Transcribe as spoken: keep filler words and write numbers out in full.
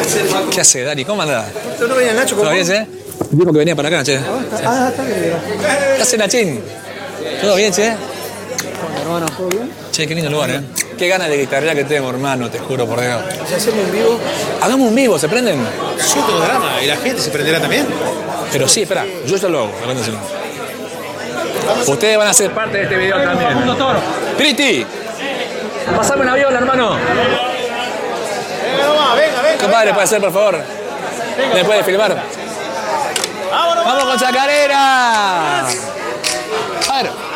¿Qué hace, Dari? ¿Cómo andás? ¿No venía Nacho? ¿Todo bien, che? Dijo que venía para acá, che. Ah, está bien. ¿Qué hace, Nachín? ¿Todo bien, che? Hermano, ¿todo bien? Che, qué lindo lugar, ¿eh? Qué ganas de guitarrear que tengo, hermano, te juro por Dios. ¿Si hacemos un vivo? Hagamos un vivo, ¿se prenden? Yo tengo drama, ¿y la gente se prenderá también? Pero sí, espera, yo ya lo hago. Aguántense. Ustedes van a ser parte de este video también. Priti, pasame una viola, hermano. Venga, venga, venga. Compadre, puede ser, por favor. ¿Me puede filmar? ¡Vamos con Chacarera! A ver.